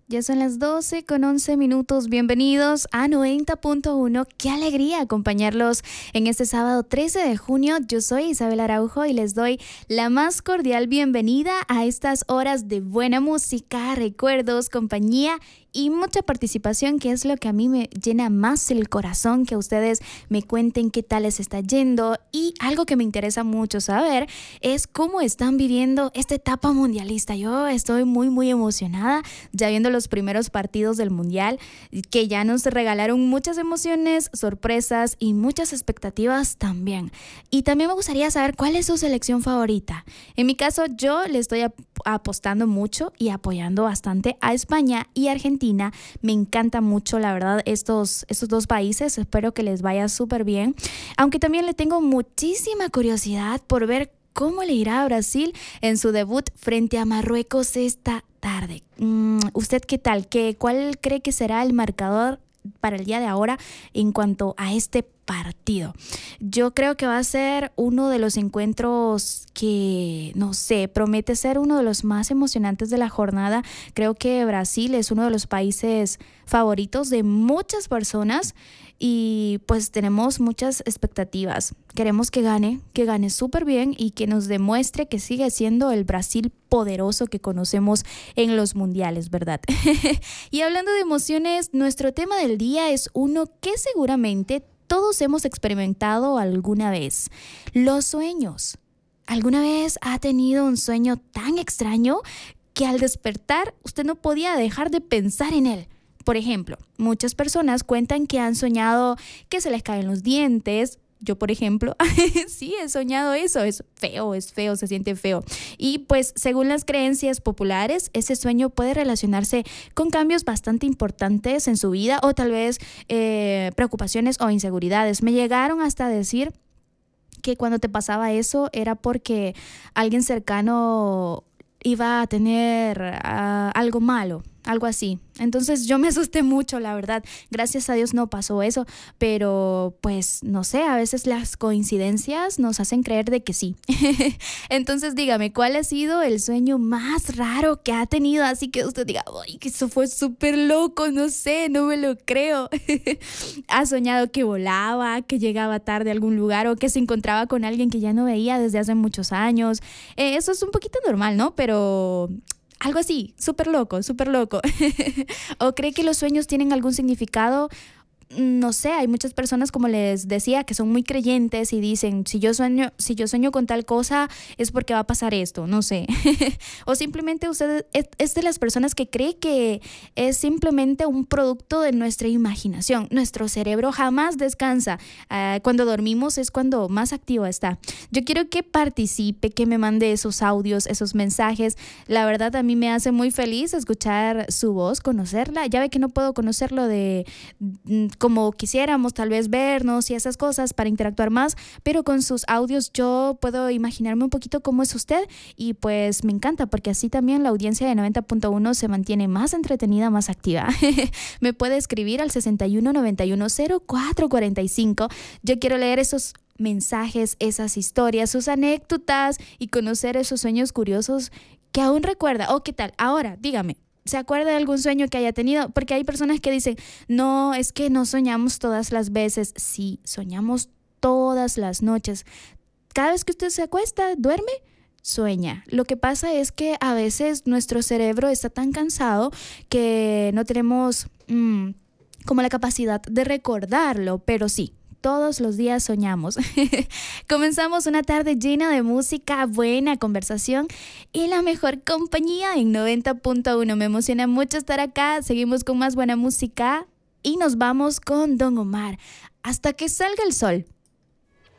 Ya son las 12:11. Bienvenidos a 90.1. Qué alegría acompañarlos en este sábado 13 de junio. Yo soy Isabel Araujo y les doy la más cordial bienvenida a estas horas de buena música, recuerdos, compañía y mucha participación, que es lo que a mí me llena más el corazón, que ustedes me cuenten qué tal les está yendo. Y algo que me interesa mucho saber es cómo están viviendo esta etapa mundialista. Yo estoy muy emocionada ya viendo los primeros partidos del Mundial, que ya nos regalaron muchas emociones, sorpresas y muchas expectativas también. Y también me gustaría saber cuál es su selección favorita. En mi caso, yo le estoy apostando mucho y apoyando bastante a España y Argentina. Me encanta mucho, la verdad, estos dos países. Espero que les vaya súper bien. Aunque también le tengo muchísima curiosidad por ver cómo le irá a Brasil en su debut frente a Marruecos esta tarde. ¿Usted qué tal? ¿Cuál cree que será el marcador para el día de ahora en cuanto a este partido? Yo creo que va a ser uno de los encuentros que, no sé, promete ser uno de los más emocionantes de la jornada. Creo que Brasil es uno de los países favoritos de muchas personas y pues tenemos muchas expectativas. Queremos que gane súper bien y que nos demuestre que sigue siendo el Brasil poderoso que conocemos en los mundiales, ¿verdad? Y hablando de emociones, nuestro tema del día es uno que seguramente todos hemos experimentado alguna vez: los sueños. ¿Alguna vez ha tenido un sueño tan extraño que al despertar usted no podía dejar de pensar en él? Por ejemplo, muchas personas cuentan que han soñado que se les caen los dientes. Yo, por ejemplo, sí he soñado eso. Es feo, se siente feo. Y pues, según las creencias populares, ese sueño puede relacionarse con cambios bastante importantes en su vida o tal vez preocupaciones o inseguridades. Me llegaron hasta a decir que cuando te pasaba eso era porque alguien cercano iba a tener algo malo, algo así. Entonces yo me asusté mucho, la verdad. Gracias a Dios no pasó eso, pero pues no sé, a veces las coincidencias nos hacen creer de que sí. Entonces dígame, ¿cuál ha sido el sueño más raro que ha tenido? Así que usted diga, ¡ay, que eso fue súper loco! No sé, no me lo creo. ¿Ha soñado que volaba, que llegaba tarde a algún lugar o que se encontraba con alguien que ya no veía desde hace muchos años? Eso es un poquito normal, ¿no? Pero algo así, súper loco. ¿O cree que los sueños tienen algún significado? No sé, hay muchas personas, como les decía, que son muy creyentes y dicen, si yo sueño con tal cosa es porque va a pasar esto, no sé. O simplemente usted es de las personas que cree que es simplemente un producto de nuestra imaginación. Nuestro cerebro jamás descansa. Cuando dormimos es cuando más activo está. Yo quiero que participe, que me mande esos audios, esos mensajes. La verdad, a mí me hace muy feliz escuchar su voz, conocerla. Ya ve que no puedo conocerlo como quisiéramos, tal vez vernos y esas cosas para interactuar más, pero con sus audios yo puedo imaginarme un poquito cómo es usted y pues me encanta porque así también la audiencia de 90.1 se mantiene más entretenida, más activa. Me puede escribir al 61910445. Yo quiero leer esos mensajes, esas historias, sus anécdotas y conocer esos sueños curiosos que aún recuerda. ¿O qué tal? Ahora, dígame, ¿se acuerda de algún sueño que haya tenido? Porque hay personas que dicen, no, es que no soñamos todas las veces. Sí, soñamos todas las noches. Cada vez que usted se acuesta, duerme, sueña. Lo que pasa es que a veces nuestro cerebro está tan cansado que no tenemos como la capacidad de recordarlo, pero sí. Todos los días soñamos. Comenzamos una tarde llena de música, buena conversación y la mejor compañía en 90.1. Me emociona mucho estar acá. Seguimos con más buena música y nos vamos con Don Omar. Hasta que salga el sol.